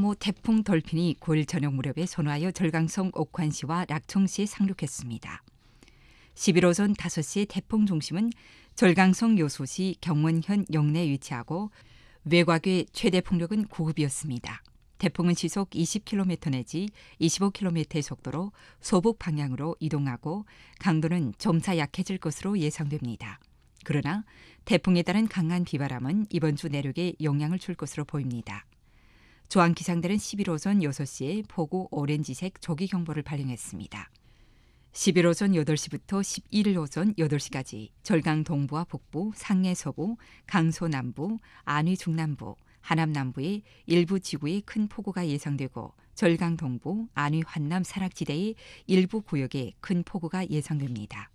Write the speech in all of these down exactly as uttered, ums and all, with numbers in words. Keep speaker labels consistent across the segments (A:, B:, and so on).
A: 호 태풍 돌핀이 구일 저녁 무렵에 선호하여 절강성 옥환시와 락청시에 상륙했습니다. 십일 호 오전 다섯 시에 태풍 중심은 절강성 요소시 경원현 영내에 위치하고 외곽의 최대 풍력은 구급이었습니다. 태풍은 시속 이십 킬로미터 내지 이십오 킬로미터의 속도로 소북 방향으로 이동하고 강도는 점차 약해질 것으로 예상됩니다. 그러나 태풍에 따른 강한 비바람은 이번 주 내륙에 영향을 줄 것으로 보입니다. 조항기상대는 십일 호 오전 여섯 시에 폭우 오렌지색 조기경보를 발령했습니다. 십일 호 오전 여덟 시부터 십일 일 오전 여덟 시까지 절강 동부와 북부, 상해 서부, 강서 남부, 안위 중남부, 하남 남부의 일부 지구에 큰 폭우가 예상되고 절강 동부, 안위 환남 산악지대의 일부 구역에 큰 폭우가 예상됩니다.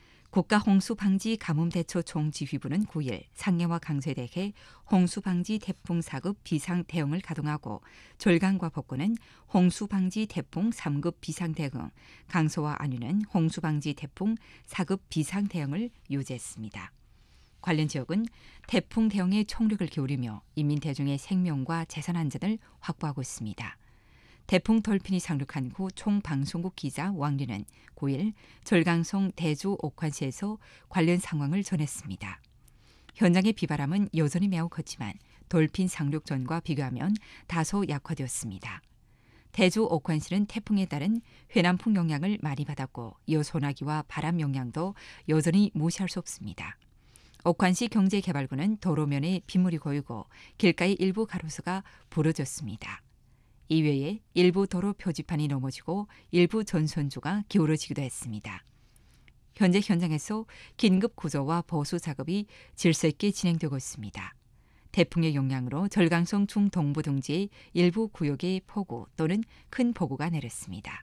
A: 국가홍수방지가뭄대처총지휘부는 구일 상해와 강서에 대해 홍수방지 태풍 사 급 비상대응을 가동하고 절강과 법권은 홍수방지 태풍 삼 급 비상대응, 강서와 안위는 홍수방지 태풍 사 급 비상대응을 유지했습니다. 관련 지역은 태풍 대응에 총력을 기울이며 인민대중의 생명과 재산 안전을 확보하고 있습니다. 태풍 돌핀이 상륙한 후 총방송국 기자 왕리는 구일 절강성 대주 옥환시에서 관련 상황을 전했습니다. 현장의 비바람은 여전히 매우 컸지만 돌핀 상륙 전과 비교하면 다소 약화되었습니다. 대주 옥환시는 태풍에 따른 회남풍 영향을 많이 받았고 이어 소나기와 바람 영향도 여전히 무시할 수 없습니다. 옥환시 경제개발구는 도로면에 빗물이 고이고 길가의 일부 가로수가 부러졌습니다. 이외에 일부 도로 표지판이 넘어지고 일부 전선주가 기울어지기도 했습니다. 현재 현장에서 긴급 구조와 보수 작업이 질서 있게 진행되고 있습니다. 태풍의 영향으로 절강성 중동부 등지의 일부 구역에 폭우 또는 큰 폭우가 내렸습니다.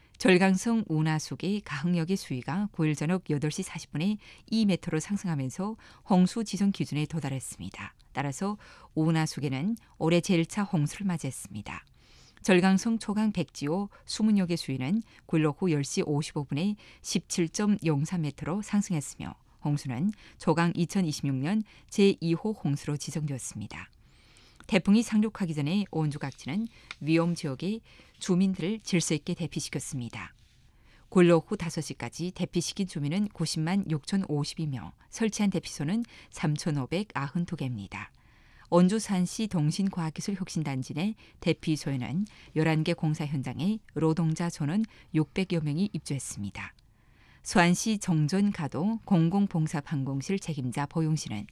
A: 절강성 운하수의 가흥역의 수위가 구일 저녁 여덟 시 사십 분에 이 미터로 상승하면서 홍수 지정 기준에 도달했습니다. 따라서 운하수에는 올해 제일 차 홍수를 맞이했습니다. 절강성 초강 백지호 수문역의 수위는 구일 오후 열 시 오십오 분에 십칠 점 영삼 미터로 상승했으며 홍수는 초강 이천이십육 년 제이 호 홍수로 지정되었습니다. 태풍이 상륙하기 전에 온주 각지는 위험 지역의 주민들을 질서 있게 대피시켰습니다. 구일 오후 다섯 시까지 대피시킨 주민은 구십만 육천오십이며 설치한 대피소는 삼천오백구십이 개입니다. 원주 산시 동신과학기술혁신단지 내 대피소에는 열한 개 공사 현장에 노동자 전원 육백여 명이 입주했습니다. 수안시 정전가도 공공봉사방공실 책임자 보용씨는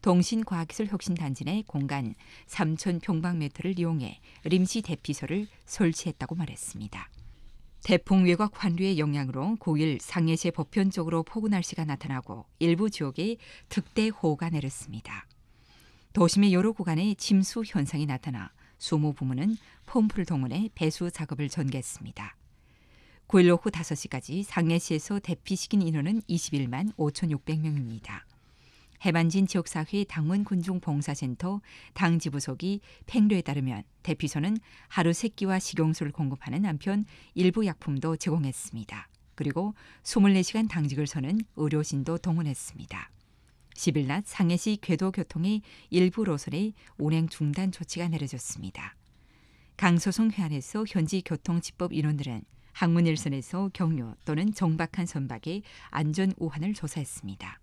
A: 동신과학기술혁신단지 내 공간 삼천 평방미터를 이용해臨時 대피소를 설치했다고 말했습니다. 태풍 외곽 환류의 영향으로 구일 상해시에 보편적으로 폭우 날씨가 나타나고 일부 지역에 특대호우가 내렸습니다. 도심의 여러 구간에 침수 현상이 나타나 수무 부문은 펌프를 동원해 배수 작업을 전개했습니다. 구일 오후 다섯 시까지 상해시에서 대피시킨 인원은 이십일만 오천육백 명입니다. 해반진 지역사회 당원군중봉사센터 당지부속이 팽료에 따르면 대피소는 하루 세끼와 식용수를 공급하는 한편 일부 약품도 제공했습니다. 그리고 이십사 시간 당직을 서는 의료진도 동원했습니다. 십 일 낮 상해시 궤도교통의 일부 노선에 운행 중단 조치가 내려졌습니다. 강서성 해안에서 현지 교통집법 인원들은 항문 일선에서 경로 또는 정박한 선박의 안전 우환을 조사했습니다.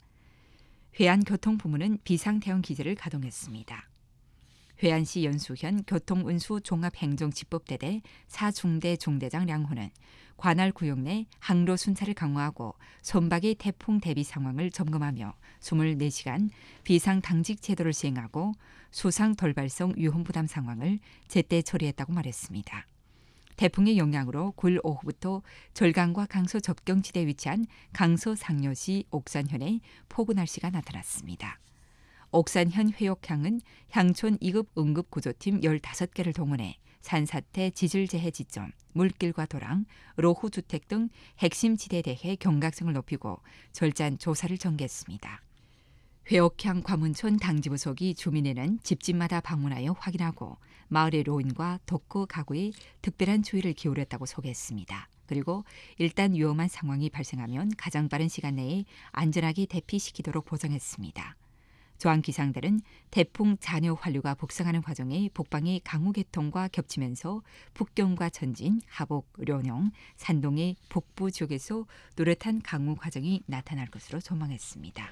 A: 해안교통부문은 비상대응 기제를 가동했습니다. 회안시 연수현 교통운수종합행정집법대대 사중대 중대장 량호는 관할 구역 내 항로 순찰을 강화하고 선박의 태풍 대비 상황을 점검하며 이십사 시간 비상당직 제도를 시행하고 수상 돌발성 위험 부담 상황을 제때 처리했다고 말했습니다. 태풍의 영향으로 구일 오후부터 절강과 강서 접경지대에 위치한 강서 상여시 옥산현에 폭우 날씨가 나타났습니다. 옥산현 회옥향은 향촌 이 급 응급구조팀 열다섯 개를 동원해 산사태 지질재해 지점, 물길과 도랑, 로후주택 등 핵심 지대에 대해 경각성을 높이고 절찬 조사를 전개했습니다. 회옥향 과문촌 당지부속이 주민에는 집집마다 방문하여 확인하고 마을의 로인과 독거 가구에 특별한 주의를 기울였다고 소개했습니다. 그리고 일단 위험한 상황이 발생하면 가장 빠른 시간 내에 안전하게 대피시키도록 보장했습니다. 조항 기상들은 태풍 잔여 환류가 북상하는 과정에 북방의 강우 계통과 겹치면서 북경과 전진, 하복, 련용, 산동의 북부 지역에서 노릇한 강우 과정이 나타날 것으로 전망했습니다.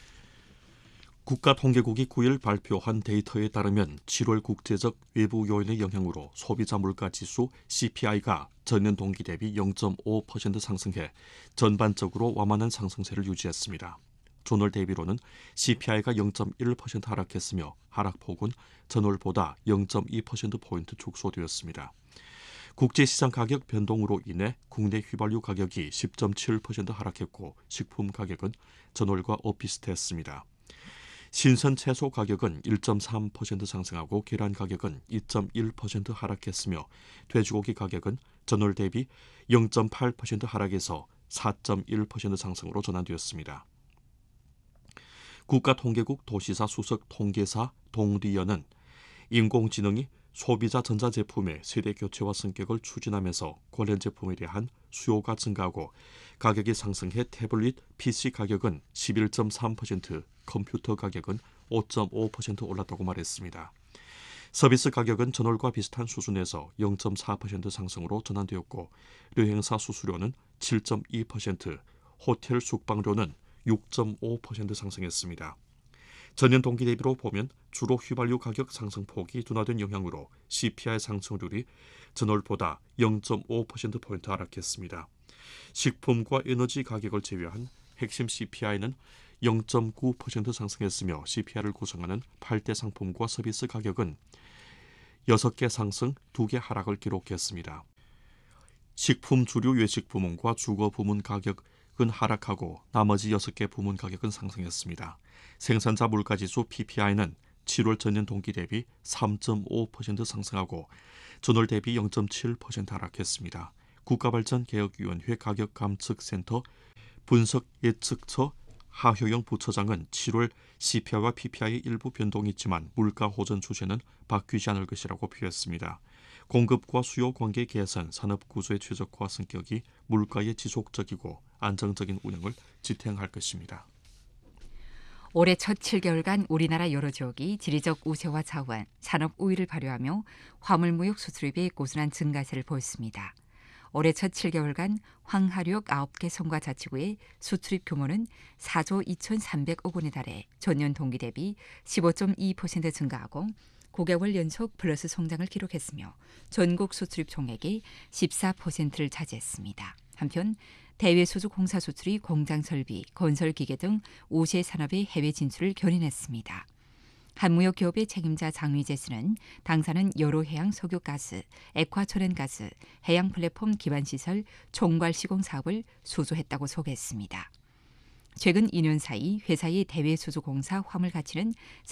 B: 국가통계국이 구일 발표한 데이터에 따르면 칠월 국제적 외부 요인의 영향으로 소비자 물가지수 씨피아이가 전년 동기 대비 영 점 오 퍼센트 상승해 전반적으로 완만한 상승세를 유지했습니다. 전월 대비로는 씨피아이가 영 점 일 퍼센트 하락했으며 하락폭은 전월보다 영 점 이 퍼센트포인트 축소되었습니다. 국제시장 가격 변동으로 인해 국내 휘발유 가격이 십 점 칠 퍼센트 하락했고 식품 가격은 전월과 엇비슷했습니다. 신선 채소 가격은 일 점 삼 퍼센트 상승하고 계란 가격은 이 점 일 퍼센트 하락했으며 돼지고기 가격은 전월 대비 영 점 팔 퍼센트 하락해서 사 점 일 퍼센트 상승으로 전환되었습니다. 국가통계국 도시사 수석 통계사 동리연은 인공지능이 소비자 전자제품의 세대 교체와 성격을 추진하면서 관련 제품에 대한 수요가 증가하고 가격이 상승해 태블릿 피씨 가격은 십일 점 삼 퍼센트, 컴퓨터 가격은 오 점 오 퍼센트 올랐다고 말했습니다. 서비스 가격은 전월과 비슷한 수준에서 영 점 사 퍼센트 상승으로 전환되었고 여행사 수수료는 칠 점 이 퍼센트, 호텔 숙박료는 육 점 오 퍼센트 상승했습니다. 전년 동기 대비로 보면 주로 휘발유 가격 상승폭이 둔화된 영향으로 씨피아이 상승률이 전월보다 영 점 오 퍼센트포인트 하락했습니다. 식품과 에너지 가격을 제외한 핵심 씨피아이는 영 점 구 퍼센트 상승했으며 씨피아이를 구성하는 팔 대 상품과 서비스 가격은 여섯 개 상승, 두 개 하락을 기록했습니다. 식품 주류 외식 부문과 주거 부문 가격은 하락하고 나머지 여섯 개 부문 가격은 상승했습니다. 생산자 물가지수 피피아이는 칠월 전년 동기 대비 삼 점 오 퍼센트 상승하고 전월 대비 영 점 칠 퍼센트 하락했습니다. 국가발전개혁위원회 가격감측센터 분석예측처 하효영 부처장은 칠월 씨피아이와 피피아이 일부 변동이 있지만 물가 호전 추세는 바뀌지 않을 것이라고 표했습니다. 공급과 수요 관계 개선, 산업 구조의 최적화 성격이 물가의 지속적이고 안정적인 운영을 지탱할 것입니다.
A: 올해 첫 칠 개월간 우리나라 여러 지역이 지리적 우세와 자원, 산업 우위를 발휘하며 화물무역 수출입이 고스란한 증가세를 보였습니다. 올해 첫 칠 개월간 황하륙 아홉 개 성과 자치구의 수출입 규모는 사조 이천삼백억 원에 달해 전년 동기 대비 십오 점 이 퍼센트 증가하고 구 개월 연속 플러스 성장을 기록했으며 전국 수출입 총액의 십사 퍼센트를 차지했습니다. 한편 대외 수주 공사 수출이 공장 설비, 건설 기계 등 우세 산업의 해외 진출을 견인했습니다. 한무역 기업의 책임자 장위재스는 당사는 여로 해양 석유가스, 액화천연가스, 해양 플랫폼 기반시설 총괄 시공 사업을 수주했다고 소개했습니다. 최근 이 년 사이 회사의 대외 수주 공사 화물 가치는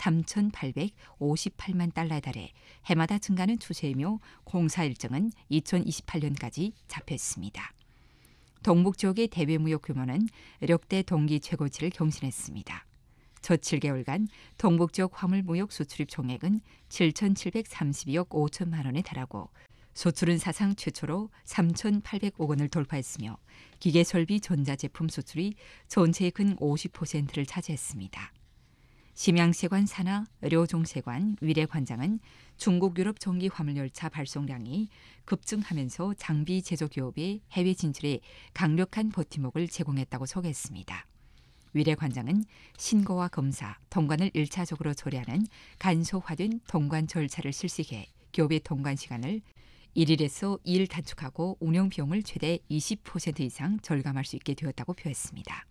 A: 삼천팔백오십팔만 달러에 달해 해마다 증가하는 추세이며 공사 일정은 이천이십팔 년까지 잡혔습니다. 동북 지역의 대외 무역 규모는 역대 동기 최고치를 경신했습니다. 첫 칠 개월간 동북 지역 화물 무역 수출입 총액은 칠천칠백삼십이억 오천만 원에 달하고 수출은 사상 최초로 삼천팔백억 원을 돌파했으며 기계설비 전자제품 수출이 전체의 근 오십 퍼센트를 차지했습니다. 심양세관 산하 려종세관 위례관장은 중국 유럽 전기 화물열차 발송량이 급증하면서 장비 제조 기업의 해외 진출에 강력한 버팀목을 제공했다고 소개했습니다. 위례관장은 신고와 검사, 통관을 일차적으로 처리하는 간소화된 통관 절차를 실시해 기업의 통관 시간을 일 일에서 이 일 단축하고 운영 비용을 최대 이십 퍼센트 이상 절감할 수 있게 되었다고 표했습니다.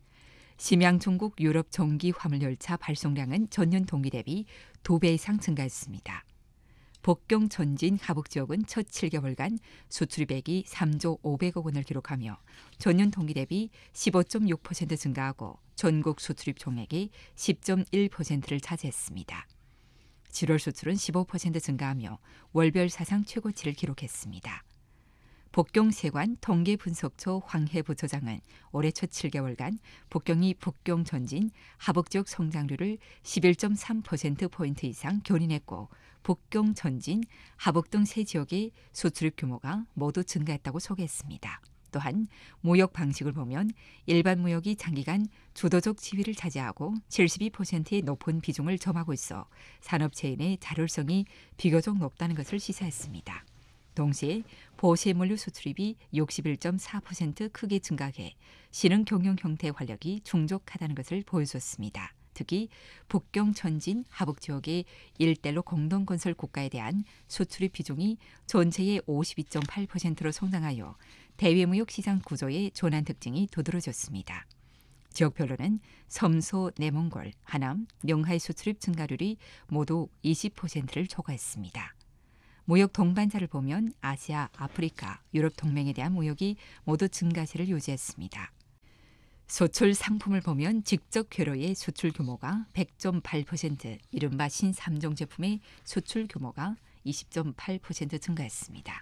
A: 심양 중국 유럽 전기 화물열차 발송량은 전년 동기 대비 두 배 이상 증가했습니다. 복경 전진 하북 지역은 첫 칠 개월간 수출입액이 삼조 오백억 원을 기록하며 전년 동기 대비 십오 점 육 퍼센트 증가하고 전국 수출입 총액의 십 점 일 퍼센트를 차지했습니다. 칠월 수출은 십오 퍼센트 증가하며 월별 사상 최고치를 기록했습니다. 복경세관 통계분석처 황해 부처장은 올해 첫 칠 개월간 복경이 복경 전진 하북 지역 성장률을 십일 점 삼 퍼센트포인트 이상 견인했고 복경 전진 하북 등 세 지역의 수출입 규모가 모두 증가했다고 소개했습니다. 또한 무역 방식을 보면 일반 무역이 장기간 주도적 지위를 차지하고 칠십이 퍼센트의 높은 비중을 점하고 있어 산업체인의 자율성이 비교적 높다는 것을 시사했습니다. 동시에 보세물류 수출입이 육십일 점 사 퍼센트 크게 증가해 신흥 경영 형태의 활력이 충족하다는 것을 보여줬습니다. 특히 북경 천진 하북 지역의 일대로 공동건설 국가에 대한 수출입 비중이 전체의 오십이 점 팔 퍼센트로 성장하여 대외무역 시장 구조의 전환 특징이 두드러졌습니다. 지역별로는 섬소, 내몽골, 하남, 영하의 수출입 증가율이 모두 이십 퍼센트를 초과했습니다. 무역 동반자를 보면 아시아, 아프리카, 유럽 동맹에 대한 무역이 모두 증가세를 유지했습니다. 수출 상품을 보면 직접 회로의 수출 규모가 백 점 팔 퍼센트, 이른바 신삼종 제품의 수출 규모가 이십 점 팔 퍼센트 증가했습니다.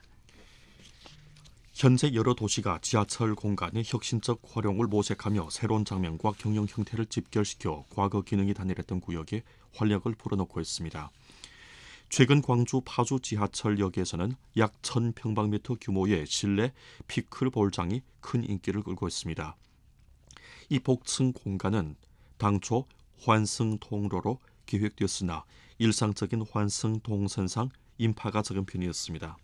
B: 현재 여러 도시가 지하철 공간의 혁신적 활용을 모색하며 새로운 장면과 경영 형태를 집결시켜 과거 기능이 단일했던 구역에 활력을 불어넣고 있습니다. 최근 광주 파주 지하철역에서는 약 천 평방미터 규모의 실내 피클볼장이 큰 인기를 끌고 있습니다. 이 복층 공간은 당초 환승 통로로 계획되었으나 일상적인 환승 동선상 인파가 적은 편이었습니다.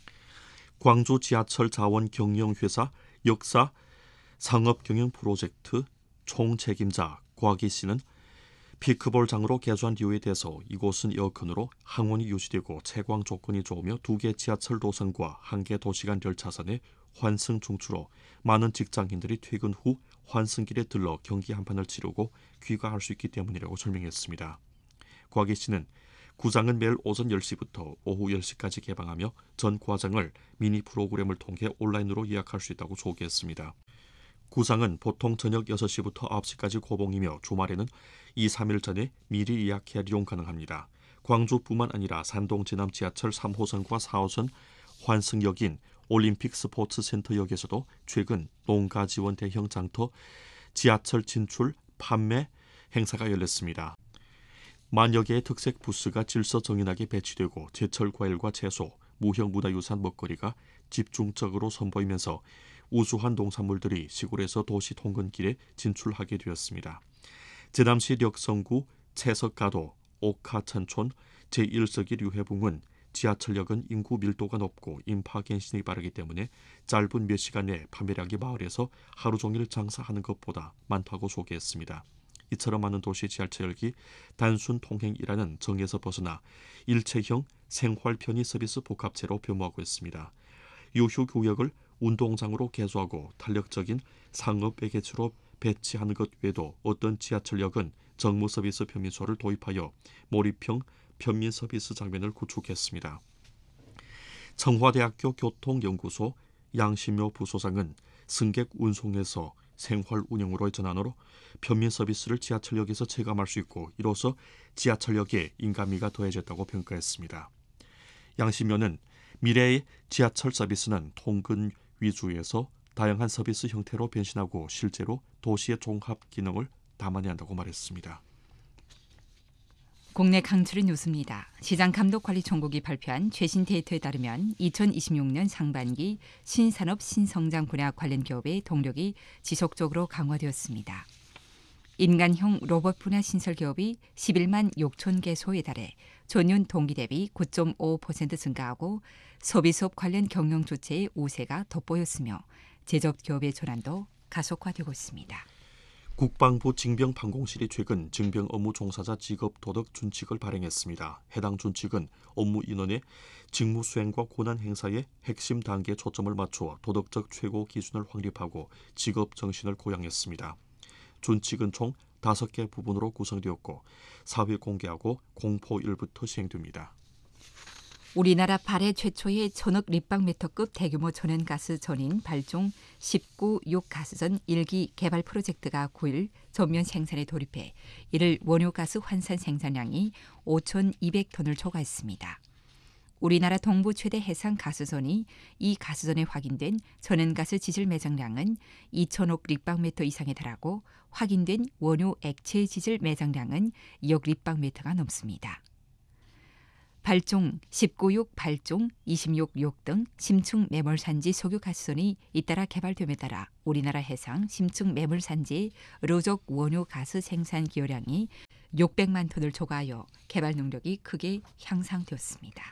B: 광주 지하철 자원 경영회사 역사 상업경영 프로젝트 총책임자 곽희 씨는 피크볼장으로 개조한 이유에 대해서 이곳은 에어컨으로 항온이 유지되고 채광 조건이 좋으며 두 개 지하철 노선과 한 개 도시간 열차선의 환승 중추로 많은 직장인들이 퇴근 후 환승길에 들러 경기 한판을 치르고 귀가할 수 있기 때문이라고 설명했습니다. 곽희 씨는 구장은 매일 오전 열 시부터 오후 열 시까지 개방하며 전 과정을 미니 프로그램을 통해 온라인으로 예약할 수 있다고 소개했습니다. 구장은 보통 저녁 여섯 시부터 아홉 시까지 고봉이며 주말에는 이, 삼 일 전에 미리 예약해 이용 가능합니다. 광주뿐만 아니라 산동 제남 지하철 삼 호선과 사 호선 환승역인 올림픽 스포츠센터역에서도 최근 농가 지원 대형 장터 지하철 진출 판매 행사가 열렸습니다. 만여 개의 특색 부스가 질서정연하게 배치되고 제철 과일과 채소, 무형 문화유산 먹거리가 집중적으로 선보이면서 우수한 농산물들이 시골에서 도시 통근길에 진출하게 되었습니다. 제남시 력성구 채석가도, 옥하천촌 제일 서기 류해붕은 지하철역은 인구 밀도가 높고 인파 갱신이 빠르기 때문에 짧은 몇 시간 내 판매량이 마을에서 하루 종일 장사하는 것보다 많다고 소개했습니다. 이처럼 많은 도시 지하철역이 단순 통행이라는 정에서 벗어나 일체형 생활 편의 서비스 복합체로 변모하고 있습니다. 유휴 구역을 운동장으로 개조하고 탄력적인 상업 매개체로 배치하는 것 외에도 어떤 지하철역은 정무 서비스 편민소를 도입하여 몰입형 편민 서비스 장면을 구축했습니다. 청와대학교 교통연구소 양신묘 부소장은 승객 운송에서 생활 운영으로의 전환으로 편민 서비스를 지하철역에서 체감할 수 있고 이로써 지하철역에 인간미가 더해졌다고 평가했습니다. 양신묘는 미래의 지하철 서비스는 통근 위주에서 다양한 서비스 형태로 변신하고 실제로 도시의 종합 기능을 담아내야 한다고 말했습니다.
A: 국내 강추린 뉴스입니다. 시장감독관리총국이 발표한 최신 데이터에 따르면 이천이십육 년 상반기 신산업 신성장 분야 관련 기업의 동력이 지속적으로 강화되었습니다. 인간형 로봇 분야 신설 기업이 십일만 육천 개소에 달해 전년 동기 대비 구 점 오 퍼센트 증가하고 소비수업 관련 경영 주체의 우세가 돋보였으며 제조업 기업의 전환도 가속화되고 있습니다.
B: 국방부 징병판공실이 최근 징병 업무 종사자 직업 도덕 준칙을 발행했습니다. 해당 준칙은 업무 인원의 직무 수행과 권한 행사의 핵심 단계에 초점을 맞추어 도덕적 최고 기준을 확립하고 직업 정신을 고양했습니다. 준칙은 총 다섯 개 부분으로 구성되었고 사회 공개하고 공포일부터 시행됩니다.
A: 우리나라 발해 최초의 천억立方미터급 대규모 천연가스 전인 발종 십구 육 가스전 일 기 개발 프로젝트가 구 일 전면 생산에 돌입해 이를 원유가스 환산 생산량이 오천이백 톤을 초과했습니다. 우리나라 동부 최대 해상 가스전이 이 가스전에 확인된 천연가스 지질 매장량은 이천억立方미터 이상에 달하고 확인된 원유 액체 지질 매장량은 이억立方미터가 넘습니다. 발종, 십구육 발종, 이십육육 등 심층 매몰산지 석유 가스선이 잇따라 개발됨에 따라 우리나라 해상 심층 매몰산지 로족 원유 가스 생산 기여량이 육백만 톤을 초과하여 개발 능력이 크게 향상되었습니다.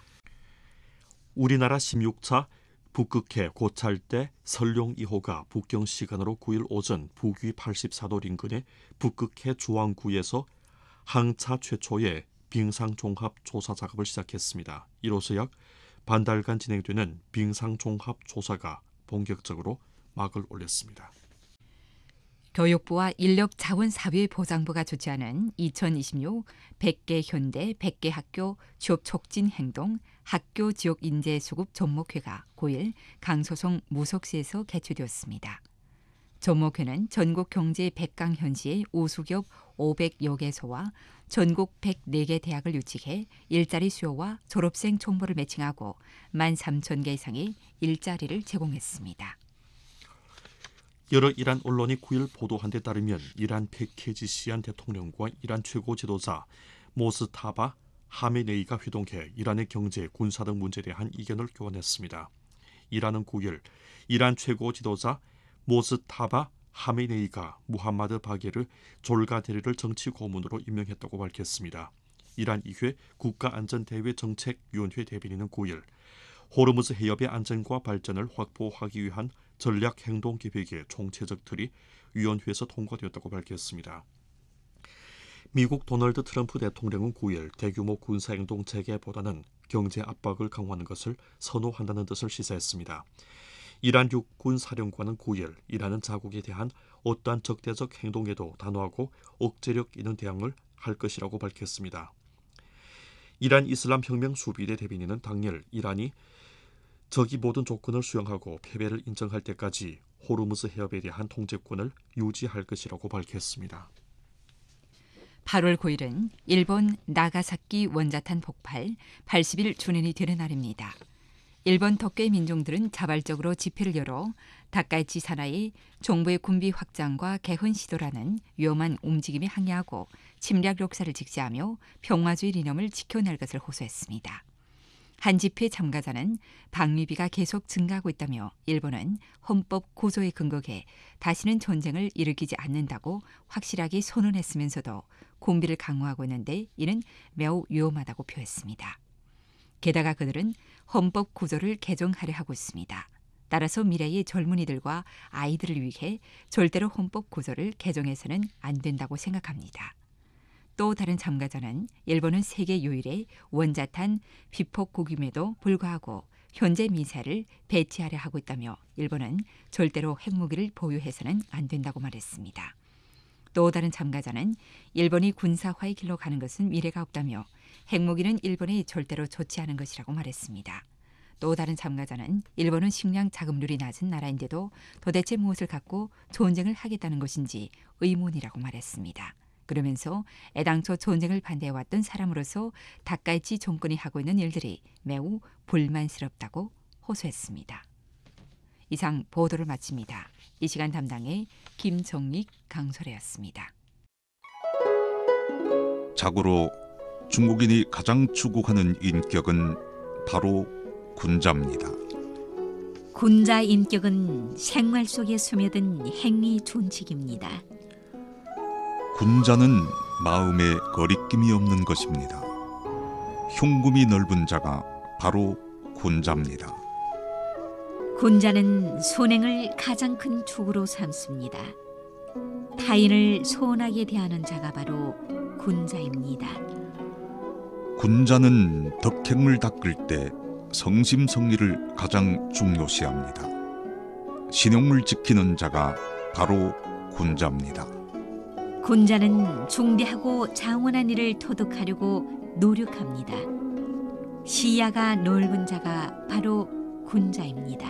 B: 우리나라 십육 차 북극해 고찰대 설룡 이 호가 북경 시간으로 구일 오전 북위 팔십사 도 인근의 북극해 주왕구에서 항차 최초의 빙상 종합 조사 작업을 시작했습니다. 이로써 약 반달간 진행되는 빙상 종합 조사가 본격적으로 막을 올렸습니다.
A: 교육부와 인력자원사회보장부가 주최하는 이천이십육 백 개 현대 백 개 학교 취업 촉진 행동 학교 지역 인재 수급 접목회가 구일 강서성 무석시에서 개최되었습니다. 접목회는 전국 경제 백강 현시의 우수기업 오백여 개소와 전국 백사 개 대학을 유치해 일자리 수요와 졸업생 총보를 매칭하고 만 삼천 개 이상의 일자리를 제공했습니다.
B: 여러 이란 언론이 구일 보도한 데 따르면 이란 패키지 시안 대통령과 이란 최고 지도자 모스타바 하메네이가 회동해 이란의 경제, 군사 등 문제에 대한 의견을 교환했습니다. 이란은 구일 이란 최고 지도자 모스타바 하메네이가 무함마드 바게르 졸가 대리를 정치 고문으로 임명했다고 밝혔습니다. 이란 이회 국가안전대외정책위원회 대변인은 구일 호르무즈 해협의 안전과 발전을 확보하기 위한 전략행동계획의 총체적 틀이 위원회에서 통과되었다고 밝혔습니다. 미국 도널드 트럼프 대통령은 구일 대규모 군사행동 재개보다는 경제 압박을 강화하는 것을 선호한다는 뜻을 시사했습니다. 이란 육군 사령관은 구일 이란은 자국에 대한 어떠한 적대적 행동에도 단호하고 억제력 있는 대응을 할 것이라고 밝혔습니다. 이란 이슬람 혁명 수비대 대변인은 당일 이란이 적이 모든 조건을 수용하고 패배를 인정할 때까지 호르무즈 해협에 대한 통제권을 유지할 것이라고 밝혔습니다.
A: 팔월 구일은 일본 나가사키 원자탄 폭발 팔십 일 주년이 되는 날입니다. 일본 덕계 민중들은 자발적으로 집회를 열어 다카이치 사나이 정부의 군비 확장과 개헌 시도라는 위험한 움직임에 항의하고 침략 역사를 직시하며 평화주의 이념을 지켜낼 것을 호소했습니다. 한 집회 참가자는 방위비가 계속 증가하고 있다며 일본은 헌법 구조에 근거해 다시는 전쟁을 일으키지 않는다고 확실하게 선언했으면서도 군비를 강화하고 있는데 이는 매우 위험하다고 표했습니다. 게다가 그들은 헌법 구조를 개정하려 하고 있습니다. 따라서 미래의 젊은이들과 아이들을 위해 절대로 헌법 구조를 개정해서는 안 된다고 생각합니다. 또 다른 참가자는 일본은 세계 유일의 원자탄 비폭 국임에도 불구하고 현재 미사일을 배치하려 하고 있다며 일본은 절대로 핵무기를 보유해서는 안 된다고 말했습니다. 또 다른 참가자는 일본이 군사화의 길로 가는 것은 미래가 없다며 핵무기는 일본이 절대로 좋지 않은 것이라고 말했습니다. 또 다른 참가자는 일본은 식량 자급률이 낮은 나라인데도 도대체 무엇을 갖고 전쟁을 하겠다는 것인지 의문이라고 말했습니다. 그러면서 애당초 전쟁을 반대해왔던 사람으로서 다카이치 정권이 하고 있는 일들이 매우 불만스럽다고 호소했습니다. 이상 보도를 마칩니다. 이 시간 담당의 김정익 강소래였습니다.
C: 자고로 중국인이 가장 추구하는 인격은 바로 군자입니다.
D: 군자 인격은 생활 속에 스며든 행위 준칙입니다.
C: 군자는 마음에 거리낌이 없는 것입니다. 흉금이 넓은 자가 바로 군자입니다.
D: 군자는 선행을 가장 큰 축으로 삼습니다. 타인을 소원하게 대하는 자가 바로 군자입니다.
C: 군자는 덕행을 닦을 때 성심성의를 가장 중요시합니다. 신용을 지키는 자가 바로 군자입니다.
D: 군자는 중대하고 장원한 일을 토득하려고 노력합니다. 시야가 넓은 자가 바로 군자입니다.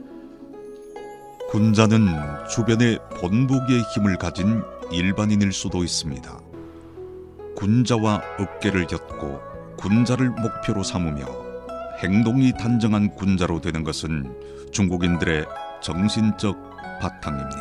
C: 군자는 주변에 본보기의 힘을 가진 일반인일 수도 있습니다. 군자와 어깨를 곁고 군자를 목표로 삼으며 행동이 단정한 군자로 되는 것은 중국인들의 정신적 바탕입니다.